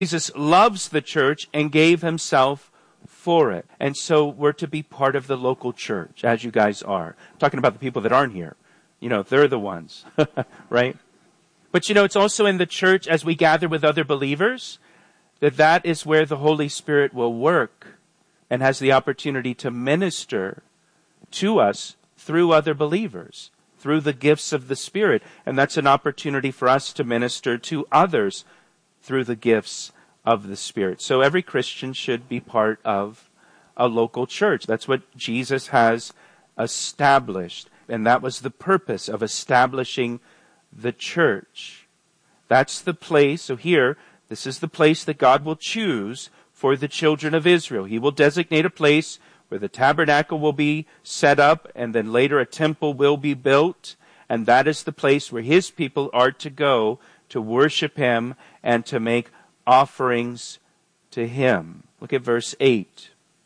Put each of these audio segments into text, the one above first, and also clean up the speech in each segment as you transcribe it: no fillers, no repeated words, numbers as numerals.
Jesus loves the church and gave himself for it. And so we're to be part of the local church, as you guys are. I'm talking about the people that aren't here. They're the ones, right? But it's also in the church as we gather with other believers, that is where the Holy Spirit will work and has the opportunity to minister to us through other believers, through the gifts of the Spirit. And that's an opportunity for us to minister to others through the gifts of the Spirit. So every Christian should be part of a local church. That's what Jesus has established. And that was the purpose of establishing the church. That's the place. So here, this is the place that God will choose for the children of Israel. He will designate a place where the tabernacle will be set up, and then later a temple will be built. And that is the place where his people are to go to worship him and to make offerings to him. Look at verse 8.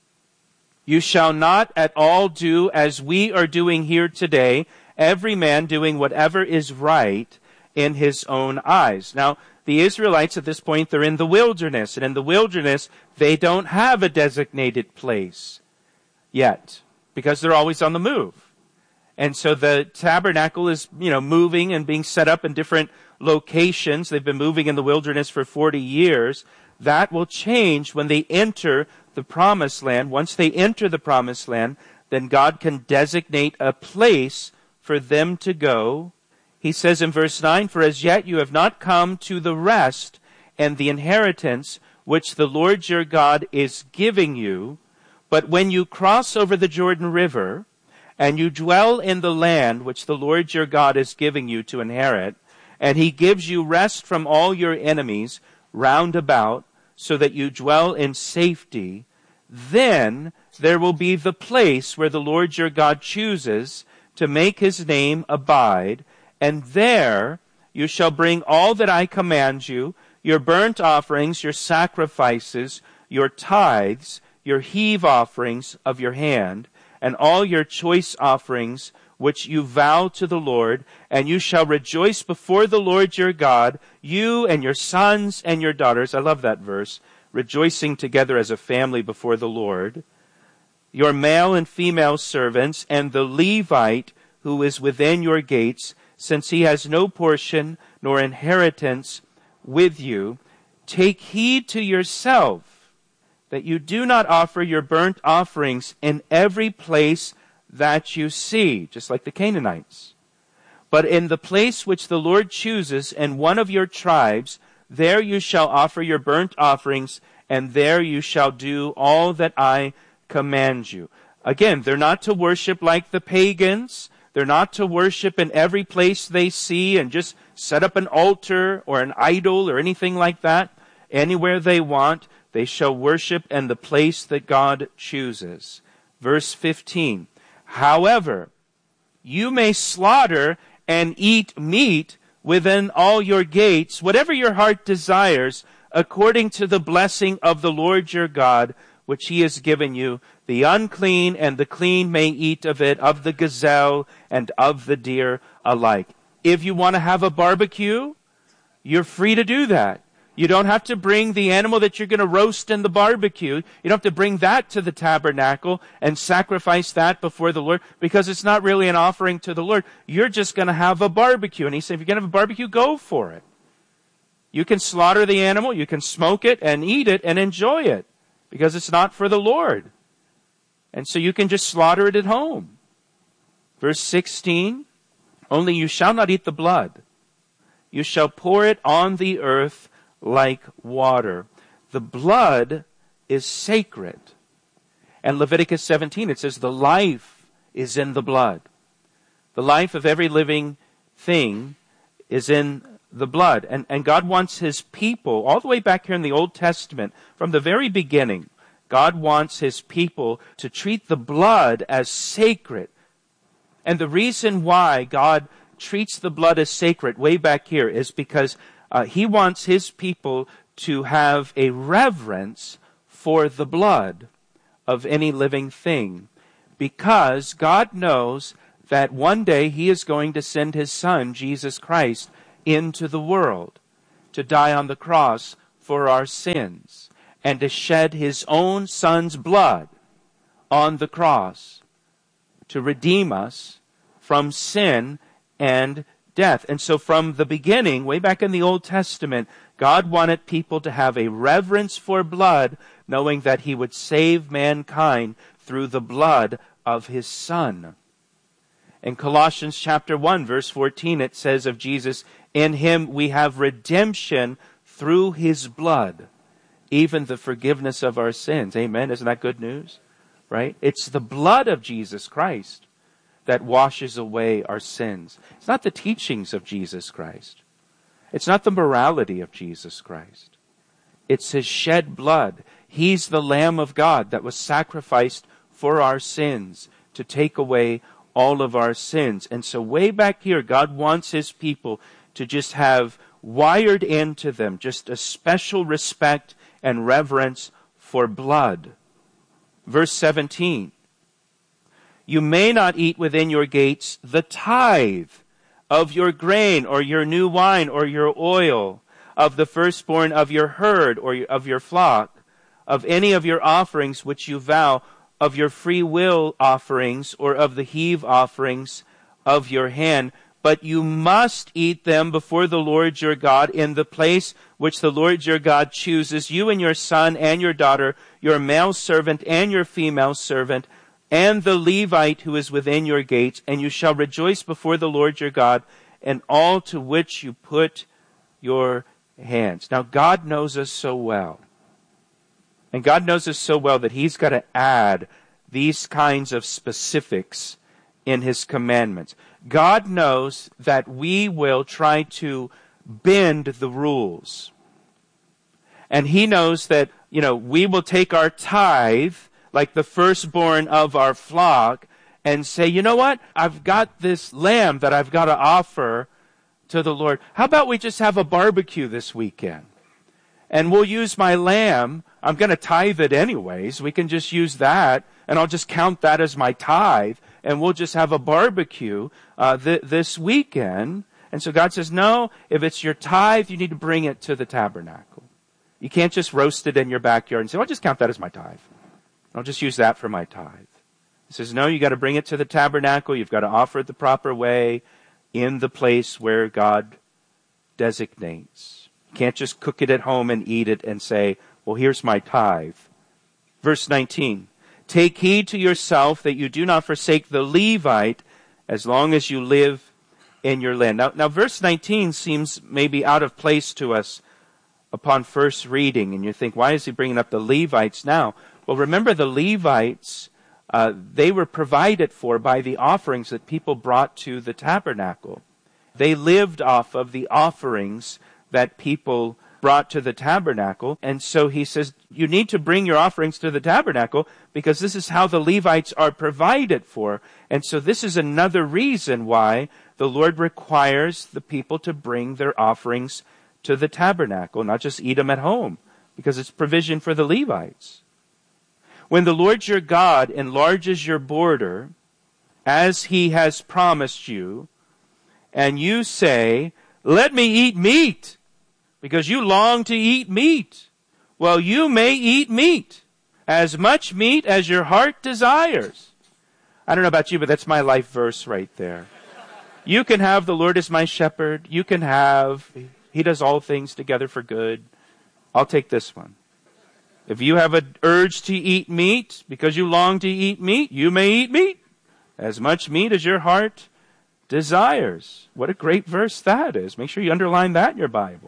You shall not at all do as we are doing here today, every man doing whatever is right in his own eyes. Now, the Israelites at this point, they're in the wilderness. And in the wilderness, they don't have a designated place yet, because they're always on the move. And so the tabernacle is, moving and being set up in different locations. They've been moving in the wilderness for 40 years. That will change when they enter the promised land. Once they enter the promised land, then God can designate a place for them to go. He says in verse 9, for as yet you have not come to the rest and the inheritance which the Lord your God is giving you. But when you cross over the Jordan River, and you dwell in the land which the Lord your God is giving you to inherit, and he gives you rest from all your enemies round about, so that you dwell in safety, then there will be the place where the Lord your God chooses to make his name abide, and there you shall bring all that I command you, your burnt offerings, your sacrifices, your tithes, your heave offerings of your hand, and all your choice offerings which you vow to the Lord, and you shall rejoice before the Lord your God, you and your sons and your daughters. I love that verse. Rejoicing together as a family before the Lord. Your male and female servants, and the Levite who is within your gates, since he has no portion nor inheritance with you. Take heed to yourself that you do not offer your burnt offerings in every place that you see, just like the Canaanites. But in the place which the Lord chooses in one of your tribes, there you shall offer your burnt offerings, and there you shall do all that I command you. Again, they're not to worship like the pagans. They're not to worship in every place they see and just set up an altar or an idol or anything like that. Anywhere they want, they shall worship in the place that God chooses. Verse 15. However, you may slaughter and eat meat within all your gates, whatever your heart desires, according to the blessing of the Lord your God, which he has given you. The unclean and the clean may eat of it, of the gazelle and of the deer alike. If you want to have a barbecue, you're free to do that. You don't have to bring the animal that you're going to roast in the barbecue. You don't have to bring that to the tabernacle and sacrifice that before the Lord, because it's not really an offering to the Lord. You're just going to have a barbecue. And he said, if you're going to have a barbecue, go for it. You can slaughter the animal, you can smoke it and eat it and enjoy it, because it's not for the Lord. And so you can just slaughter it at home. Verse 16, only you shall not eat the blood. You shall pour it on the earth like water. The blood is sacred. And Leviticus 17, it says the life is in the blood. The life of every living thing is in the blood. And God wants his people, all the way back here in the Old Testament, from the very beginning, God wants his people to treat the blood as sacred. And the reason why God treats the blood as sacred way back here is because he wants his people to have a reverence for the blood of any living thing, because God knows that one day he is going to send his son, Jesus Christ, into the world to die on the cross for our sins and to shed his own Son's blood on the cross to redeem us from sin and death. And so from the beginning, way back in the Old Testament, God wanted people to have a reverence for blood, knowing that he would save mankind through the blood of his Son. In Colossians chapter 1, verse 14, it says of Jesus, "In him we have redemption through his blood, even the forgiveness of our sins." Amen. Isn't that good news? Right? It's the blood of Jesus Christ that washes away our sins. It's not the teachings of Jesus Christ. It's not the morality of Jesus Christ. It's his shed blood. He's the Lamb of God that was sacrificed for our sins to take away all of our sins. And so way back here, God wants his people to just have wired into them just a special respect and reverence for blood. Verse 17, "You may not eat within your gates the tithe of your grain or your new wine or your oil, of the firstborn of your herd or of your flock, of any of your offerings which you vow, of your free will offerings or of the heave offerings of your hand. But you must eat them before the Lord your God in the place which the Lord your God chooses, you and your son and your daughter, your male servant and your female servant, and the Levite who is within your gates, and you shall rejoice before the Lord your God in all to which you put your hands." Now God knows us so well. And God knows us so well that he's got to add these kinds of specifics in his commandments. God knows that we will try to bend the rules. And he knows that, we will take our tithe, like the firstborn of our flock, and say, you know what? I've got this lamb that I've got to offer to the Lord. How about we just have a barbecue this weekend? And we'll use my lamb. I'm going to tithe it anyways. We can just use that, and I'll just count that as my tithe, and we'll just have a barbecue this weekend. And so God says, no, if it's your tithe, you need to bring it to the tabernacle. You can't just roast it in your backyard and say, I'll just count that as my tithe. I'll just use that for my tithe. He says, no, you got to bring it to the tabernacle. You've got to offer it the proper way in the place where God designates. You can't just cook it at home and eat it and say, well, here's my tithe. Verse 19, "Take heed to yourself that you do not forsake the Levite as long as you live in your land." Now verse 19 seems maybe out of place to us upon first reading. And you think, why is he bringing up the Levites now? Well, remember the Levites, they were provided for by the offerings that people brought to the tabernacle. They lived off of the offerings that people brought to the tabernacle. And so he says, you need to bring your offerings to the tabernacle because this is how the Levites are provided for. And so this is another reason why the Lord requires the people to bring their offerings to the tabernacle, not just eat them at home, because it's provision for the Levites. When the Lord your God enlarges your border, as he has promised you, and you say, let me eat meat, because you long to eat meat. Well, you may eat meat, as much meat as your heart desires. I don't know about you, but that's my life verse right there. You can have the Lord as my shepherd. You can have, he does all things together for good. I'll take this one. If you have an urge to eat meat, because you long to eat meat, you may eat meat, as much meat as your heart desires. What a great verse that is. Make sure you underline that in your Bible.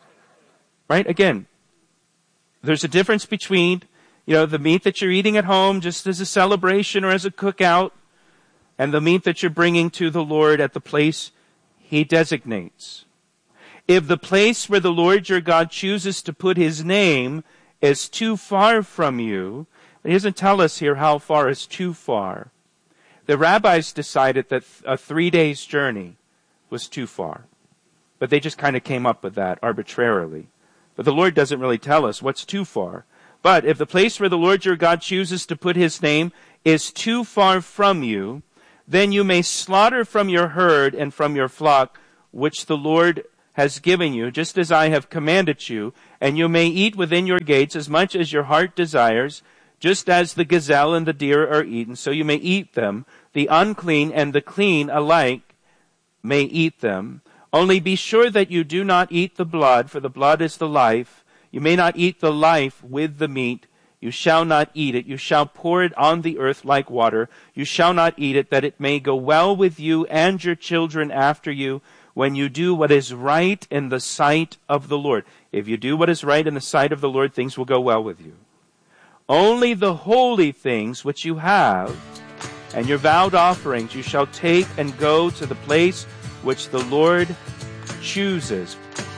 Right? Again, there's a difference between, the meat that you're eating at home just as a celebration or as a cookout, and the meat that you're bringing to the Lord at the place he designates. If the place where the Lord your God chooses to put his name is too far from you, he doesn't tell us here how far is too far. The rabbis decided that a 3 days journey was too far. But they just kind of came up with that arbitrarily. But the Lord doesn't really tell us what's too far. But if the place where the Lord your God chooses to put his name is too far from you, then you may slaughter from your herd and from your flock, which the Lord has given you, just as I have commanded you, And you may eat within your gates as much as your heart desires, just as the gazelle and the deer are eaten, so you may eat them. The unclean and the clean alike may eat them. Only be sure that you do not eat the blood, for the blood is the life. You may not eat the life with the meat. You shall not eat it. You shall pour it on the earth like water. You shall not eat it, that it may go well with you and your children after you, when you do what is right in the sight of the Lord. If you do what is right in the sight of the Lord, things will go well with you. Only the holy things which you have, and your vowed offerings, you shall take and go to the place which the Lord chooses.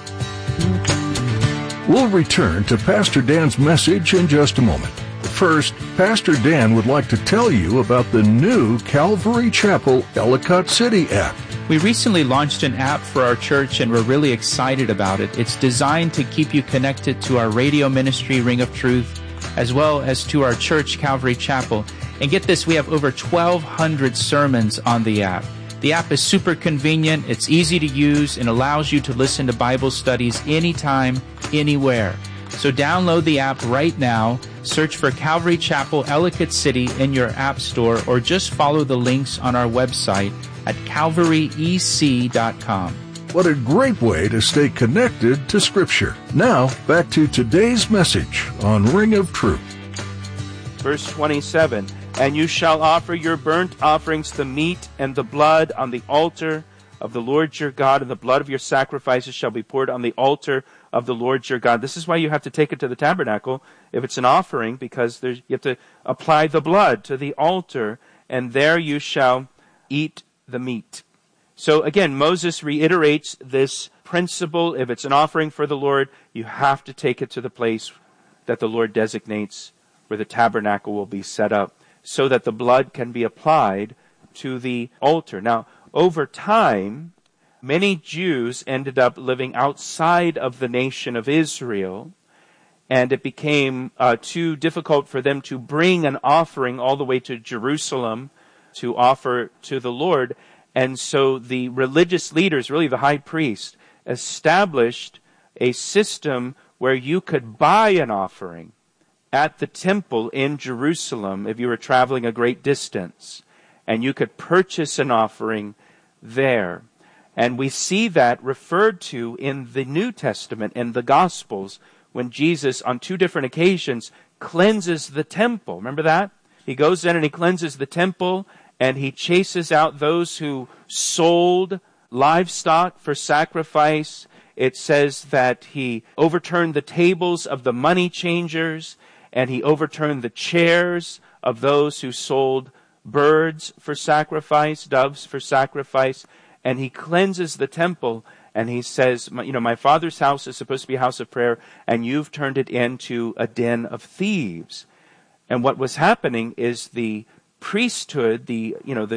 We'll return to Pastor Dan's message in just a moment. First, Pastor Dan would like to tell you about the new Calvary Chapel Ellicott City app. We recently launched an app for our church, and we're really excited about it. It's designed to keep you connected to our radio ministry, Ring of Truth, as well as to our church, Calvary Chapel. And get this, we have over 1,200 sermons on the app. The app is super convenient, it's easy to use, and allows you to listen to Bible studies anytime, anywhere. So download the app right now, search for Calvary Chapel Ellicott City in your app store, or just follow the links on our website at calvaryec.com. What a great way to stay connected to Scripture. Now, back to today's message on Ring of Truth. Verse 27, and you shall offer your burnt offerings, the meat and the blood, on the altar of the Lord your God, and the blood of your sacrifices shall be poured on the altar of the Lord your God. This is why you have to take it to the tabernacle if it's an offering, because you have to apply the blood to the altar, and there you shall eat the meat. So again, Moses reiterates this principle. If it's an offering for the Lord, you have to take it to the place that the Lord designates where the tabernacle will be set up, so that the blood can be applied to the altar. Now, over time, many Jews ended up living outside of the nation of Israel, and it became too difficult for them to bring an offering all the way to Jerusalem to offer to the Lord. And so the religious leaders, really the high priest, established a system where you could buy an offering at the temple in Jerusalem if you were traveling a great distance, and you could purchase an offering there. And we see that referred to in the New Testament, in the Gospels, when Jesus, on 2 different occasions, cleanses the temple. Remember that? He goes in and he cleanses the temple, and he chases out those who sold livestock for sacrifice. It says that he overturned the tables of the money changers, and he overturned the chairs of those who sold birds for sacrifice, doves for sacrifice, and he cleanses the temple, and he says, my Father's house is supposed to be a house of prayer, and you've turned it into a den of thieves. And what was happening is the priesthood, the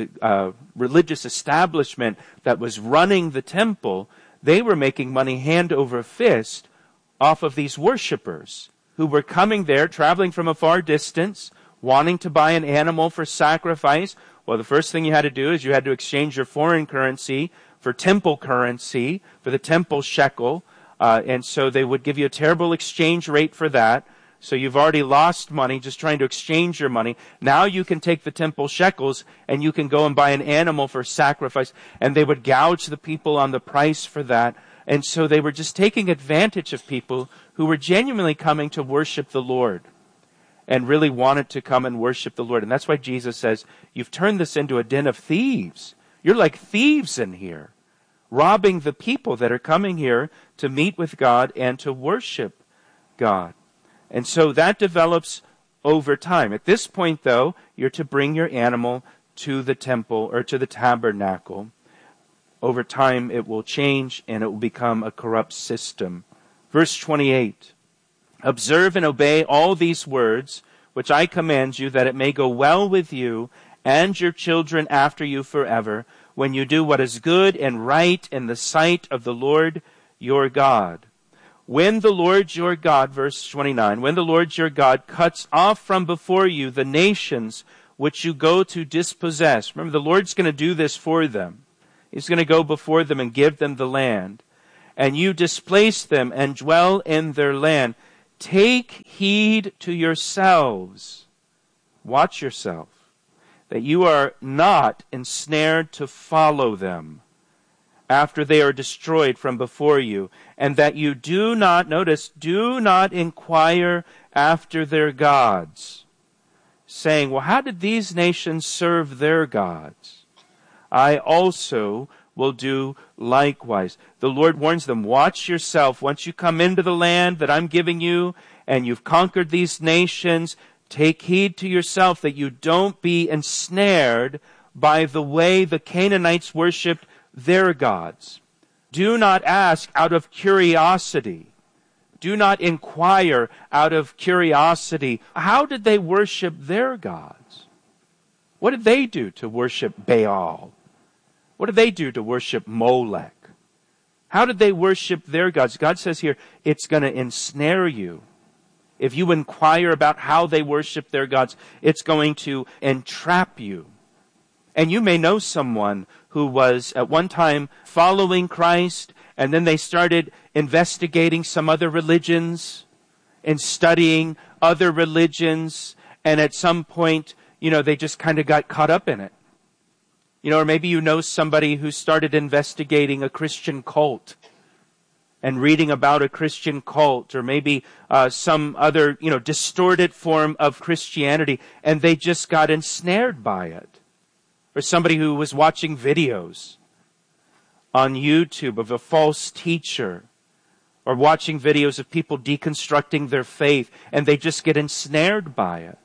religious establishment that was running the temple, they were making money hand over fist off of these worshipers who were coming there, traveling from a far distance, wanting to buy an animal for sacrifice. Well, the first thing you had to do is you had to exchange your foreign currency for temple currency, for the temple shekel. And so they would give you a terrible exchange rate for that. So you've already lost money just trying to exchange your money. Now you can take the temple shekels and you can go and buy an animal for sacrifice. And they would gouge the people on the price for that. And so they were just taking advantage of people who were genuinely coming to worship the Lord and really wanted to come and worship the Lord. And that's why Jesus says, you've turned this into a den of thieves. You're like thieves in here, robbing the people that are coming here to meet with God and to worship God. And so that develops over time. At this point, though, you're to bring your animal to the temple or to the tabernacle. Over time, it will change and it will become a corrupt system. Verse 28, observe and obey all these words, which I command you, that it may go well with you and your children after you forever, when you do what is good and right in the sight of the Lord your God. When the Lord your God, verse 29, when the Lord your God cuts off from before you the nations which you go to dispossess. Remember, the Lord's going to do this for them. He's going to go before them and give them the land. and you displace them and dwell in their land. Take heed to yourselves. Watch yourself, that you are not ensnared to follow them after they are destroyed from before you, and that you do not, notice, do not inquire after their gods, saying, well, how did these nations serve their gods? I also will do likewise. The Lord warns them, watch yourself. Once you come into the land that I'm giving you, and you've conquered these nations, take heed to yourself that you don't be ensnared by the way the Canaanites worshipped their gods. Do not ask out of curiosity. Do not inquire out of curiosity. How did they worship their gods? What did they do to worship Baal? What did they do to worship Molech? How did they worship their gods? God says here, it's going to ensnare you. If you inquire about how they worship their gods, it's going to entrap you. And you may know someone who was at one time following Christ, and then they started investigating some other religions and studying other religions, and at some point, they just kind of got caught up in it. Or maybe you know somebody who started investigating a Christian cult and reading about a Christian cult, or maybe some other, distorted form of Christianity, and they just got ensnared by it. Or somebody who was watching videos on YouTube of a false teacher, or watching videos of people deconstructing their faith, and they just get ensnared by it.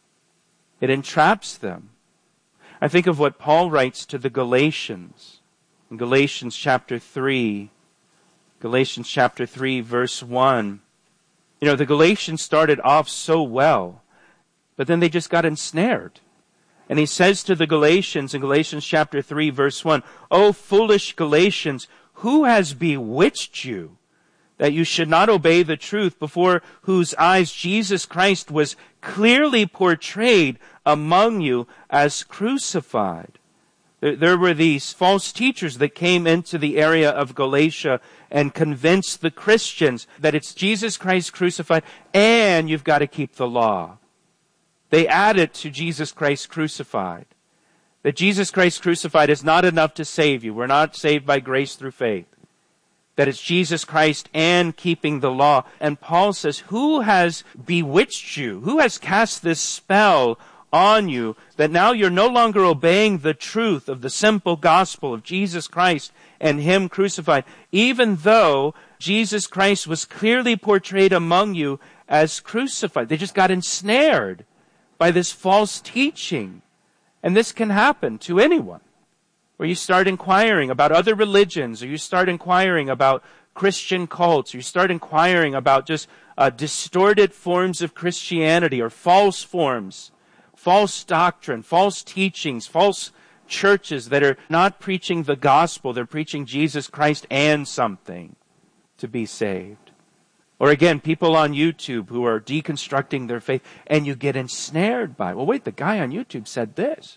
It entraps them. I think of what Paul writes to the Galatians in Galatians chapter 3. Galatians chapter 3, verse 1. The Galatians started off so well, but then they just got ensnared. And he says to the Galatians in Galatians chapter 3, verse 1, O foolish Galatians, who has bewitched you, that you should not obey the truth, before whose eyes Jesus Christ was clearly portrayed among you as crucified? There were these false teachers that came into the area of Galatia and convinced the Christians that it's Jesus Christ crucified and you've got to keep the law. They added to Jesus Christ crucified. That Jesus Christ crucified is not enough to save you. We're not saved by grace through faith. That it's Jesus Christ and keeping the law. And Paul says, who has bewitched you? Who has cast this spell on you that now you're no longer obeying the truth of the simple gospel of Jesus Christ and Him crucified, even though Jesus Christ was clearly portrayed among you as crucified? They just got ensnared by this false teaching. And this can happen to anyone. Where you start inquiring about other religions, or you start inquiring about Christian cults, or you start inquiring about just distorted forms of Christianity, or false forms, false doctrine, false teachings, false churches that are not preaching the gospel. They're preaching Jesus Christ and something to be saved. Or again, people on YouTube who are deconstructing their faith, and you get ensnared by, well, wait, the guy on YouTube said this.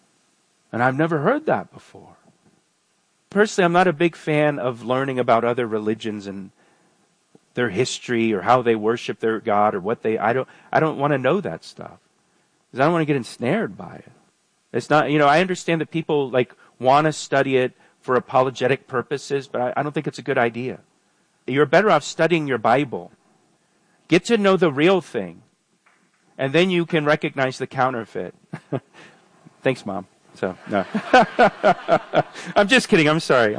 And I've never heard that before. Personally, I'm not a big fan of learning about other religions and their history or how they worship their God or what they, I don't want to know that stuff. Because I don't want to get ensnared by it. It's not, I understand that people want to study it for apologetic purposes, but I don't think it's a good idea. You're better off studying your Bible. Get to know the real thing. And then you can recognize the counterfeit. Thanks, Mom. So, no. I'm just kidding. I'm sorry.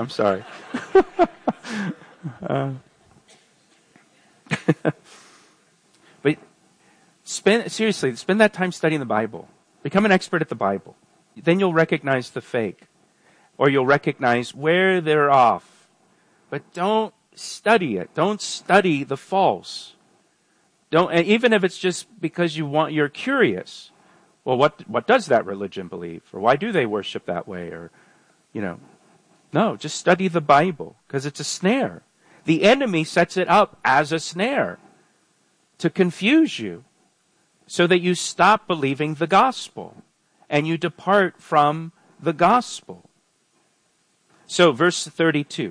But spend that time studying the Bible. Become an expert at the Bible. Then you'll recognize the fake. Or you'll recognize where they're off. But don't study it. Don't study the false. Even if it's just because you're curious. Well, what does that religion believe? Or why do they worship that way? Or, no, just study the Bible, because it's a snare. The enemy sets it up as a snare to confuse you so that you stop believing the gospel and you depart from the gospel. So, verse 32.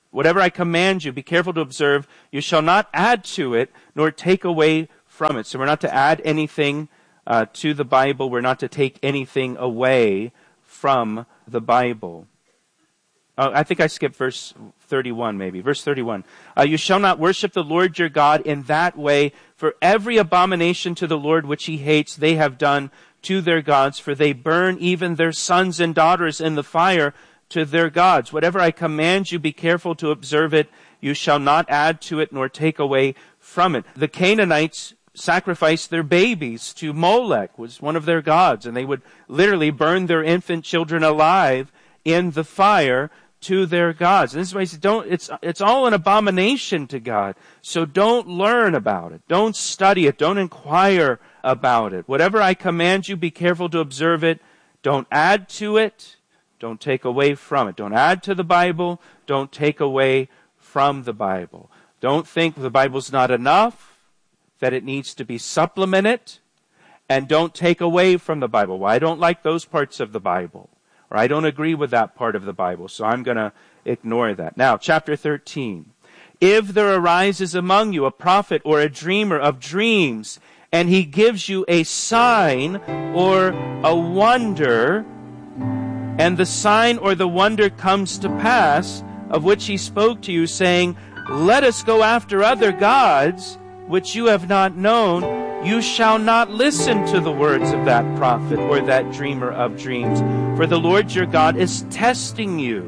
Whatever I command you, be careful to observe. You shall not add to it, nor take away from it. So we're not to add anything to the Bible. We're not to take anything away from the Bible. I think I skipped verse 31 maybe. Verse 31. You shall not worship the Lord your God in that way, for every abomination to the Lord which he hates they have done to their gods, for they burn even their sons and daughters in the fire to their gods. Whatever I command you, be careful to observe it. You shall not add to it nor take away from it. The Canaanites sacrificed their babies to Molech, was one of their gods, and they would literally burn their infant children alive in the fire to their gods. And this is why he said, it's all an abomination to God. So don't learn about it. Don't study it. Don't inquire about it. Whatever I command you, be careful to observe it. Don't add to it. Don't take away from it. Don't add to the Bible. Don't take away from the Bible. Don't think the Bible's not enough, that it needs to be supplemented, and don't take away from the Bible. Well, I don't like those parts of the Bible, or I don't agree with that part of the Bible, so I'm going to ignore that. Now, chapter 13. If there arises among you a prophet or a dreamer of dreams, and he gives you a sign or a wonder, and the sign or the wonder comes to pass, of which he spoke to you, saying, let us go after other gods, which you have not known, you shall not listen to the words of that prophet or that dreamer of dreams, for the Lord your God is testing you.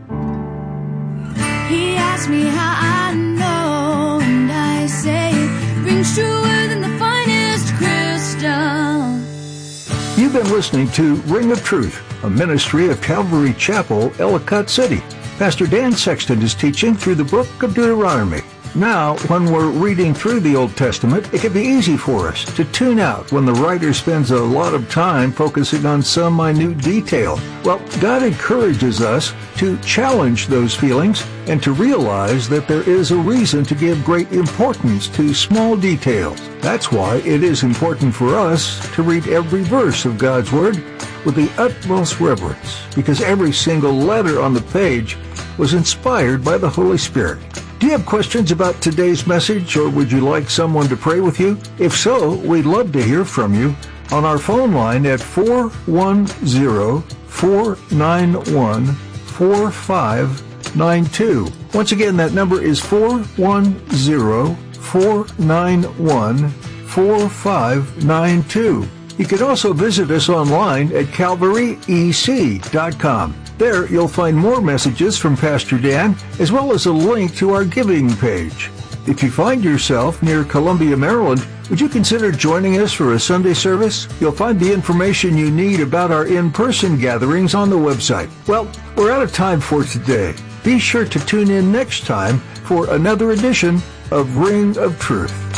He asked me how I know, and I say it rings truer than the finest crystal. You've been listening to Ring of Truth, a ministry of Calvary Chapel, Ellicott City. Pastor Dan Sexton is teaching through the book of Deuteronomy. Now, when we're reading through the Old Testament, it can be easy for us to tune out when the writer spends a lot of time focusing on some minute detail. Well, God encourages us to challenge those feelings and to realize that there is a reason to give great importance to small details. That's why it is important for us to read every verse of God's Word with the utmost reverence, because every single letter on the page was inspired by the Holy Spirit. Do you have questions about today's message, or would you like someone to pray with you? If so, we'd love to hear from you on our phone line at 410-491-4592. Once again, that number is 410-491-4592. You can also visit us online at calvaryec.com. There, you'll find more messages from Pastor Dan, as well as a link to our giving page. If you find yourself near Columbia, Maryland, would you consider joining us for a Sunday service? You'll find the information you need about our in-person gatherings on the website. Well, we're out of time for today. Be sure to tune in next time for another edition of Ring of Truth.